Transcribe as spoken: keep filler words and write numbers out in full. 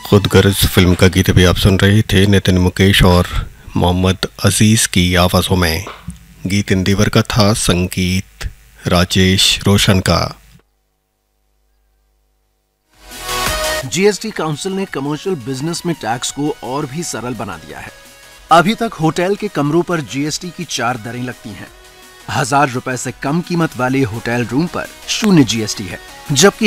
खुदगर्ज film का गीत भी आप सुन रहे थे नितिन मुकेश और मोहम्मद अजीज़ की आवाज़ों में। गीत इंदिवर का था, संगीत राजेश रोशन का। जीएसटी काउंसिल ने कमर्शियल बिजनेस में टैक्स को और भी सरल बना दिया है। अभी तक होटल के कमरों पर जीएसटी की चार दरें लगती हैं। हजार रुपए से कम कीमत वाले होटल रूम पर शून्य जीएसटी है, जबकि